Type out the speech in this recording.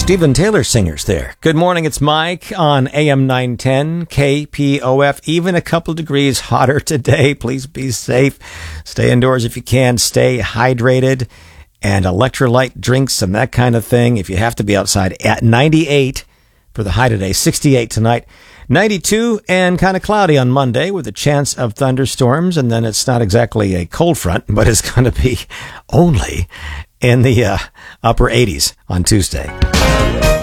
Steven Taylor singers there. Good morning, it's Mike on AM 910 KPOF. Even a couple degrees hotter today. Please be safe. Stay indoors if you can. Stay hydrated. And electrolyte drinks and that kind of thing. If you have to be outside at 98 for the high today, 68 tonight, 92 and kind of cloudy on Monday with a chance of thunderstorms. And then it's not exactly a cold front, but it's going to be only in the upper 80s on Tuesday.